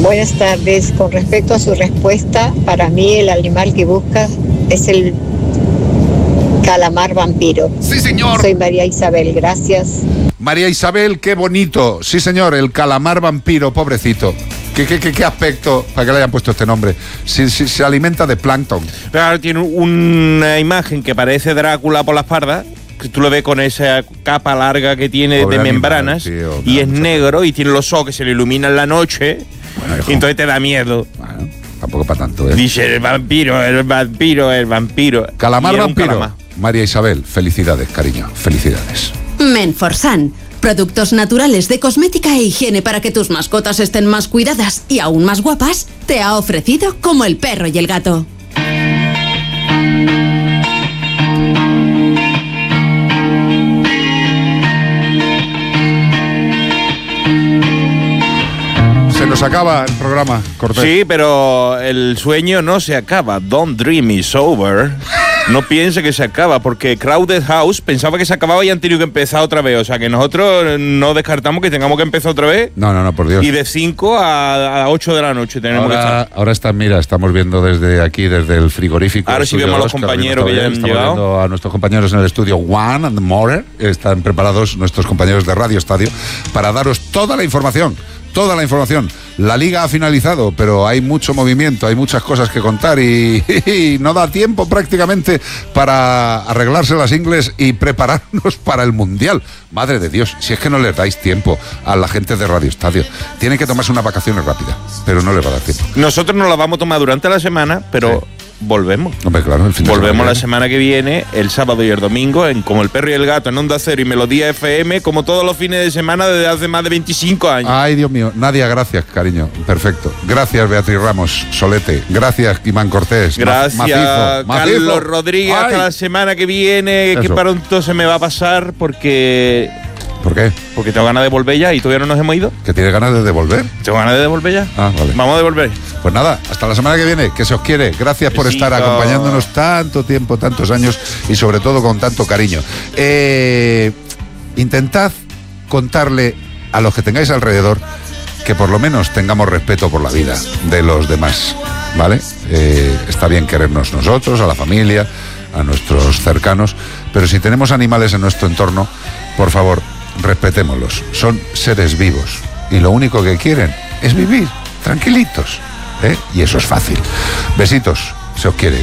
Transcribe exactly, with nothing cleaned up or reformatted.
Buenas tardes. Con respecto a su respuesta, para mí el animal que busca es el calamar vampiro. Sí, señor. Soy María Isabel, gracias. María Isabel, qué bonito. Sí, señor, el calamar vampiro, pobrecito. ¿Qué, qué, qué, qué aspecto para que le hayan puesto este nombre? Si, si, se alimenta de plancton. Claro, tiene una imagen que parece Drácula por la espalda, que tú lo ves con esa capa larga que tiene Pobre de membranas, animal, tío, y es negro pena. Y tiene los ojos que se le iluminan la noche, bueno, y entonces te da miedo. Bueno, tampoco para tanto, ¿eh? Dice el vampiro, el vampiro, el vampiro. Calamar vampiro. Calamar. María Isabel, felicidades, cariño, felicidades. Menforsan, productos naturales de cosmética e higiene para que tus mascotas estén más cuidadas y aún más guapas, te ha ofrecido Como el perro y el gato. Se nos acaba el programa, Cortés. Sí, pero el sueño no se acaba. Don't dream is over. No piense que se acaba, porque Crowded House pensaba que se acababa y han tenido que empezar otra vez. O sea, que nosotros no descartamos que tengamos que empezar otra vez. No, no, no, por Dios. Y de cinco a ocho de la noche tenemos ahora, que estar. Ahora está, mira, estamos viendo desde aquí, desde el frigorífico. Ahora sí vemos a los compañeros que ya han estamos llegado. Estamos viendo a nuestros compañeros en el estudio One and More. Están preparados nuestros compañeros de Radio Estadio para daros toda la información. Toda la información. La liga ha finalizado, pero hay mucho movimiento, hay muchas cosas que contar y, y no da tiempo prácticamente para arreglarse las ingles y prepararnos para el Mundial. Madre de Dios, si es que no les dais tiempo a la gente de Radio Estadio. Tienen que tomarse unas vacaciones rápidas, pero no les va a dar tiempo. Nosotros nos las vamos a tomar durante la semana, pero... Sí. Volvemos. Hombre, claro, el fin de Volvemos semana la semana que viene, el sábado y el domingo, en Como el perro y el gato, en Onda Cero y Melodía F M, como todos los fines de semana desde hace más de veinticinco años. Ay, Dios mío. Nadia, gracias, cariño. Perfecto. Gracias, Beatriz Ramos Solete. Gracias, Iván Cortés. Gracias, Macizo, Carlos Macizo. Rodríguez. Ay. Hasta la semana que viene, Eso. que pronto se me va a pasar porque... ¿Por qué? Porque tengo ganas de volver ya y todavía no nos hemos ido. ¿Que tienes ganas de devolver? Tengo ganas de devolver ya. Ah, vale. Vamos a devolver. Pues nada, hasta la semana que viene, que se os quiere. Gracias por Besito. estar acompañándonos tanto tiempo, tantos años y sobre todo con tanto cariño. Eh, intentad contarle a los que tengáis alrededor que por lo menos tengamos respeto por la vida de los demás, ¿vale? Eh, está bien querernos nosotros, a la familia, a nuestros cercanos, pero si tenemos animales en nuestro entorno, por favor, respetémoslos. Son seres vivos y lo único que quieren es vivir tranquilitos, ¿eh? Y eso es fácil. Besitos, se os quiere.